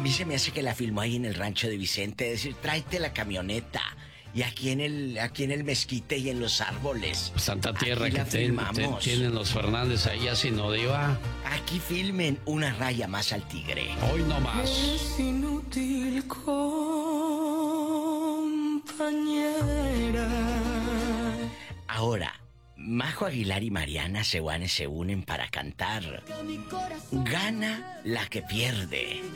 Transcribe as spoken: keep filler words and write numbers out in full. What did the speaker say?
mí se me hace que la filmó ahí en el rancho de Vicente. Es decir, tráete la camioneta. Y aquí en el aquí en el mezquite y en los árboles. Santa Tierra que ten, ten, tienen los Fernández ahí así no diva. Aquí filmen una raya más al tigre. Hoy no más. Es inútil, compañera. Ahora, Majo Aguilar y Mariana Sewane se unen para cantar Gana la que pierde.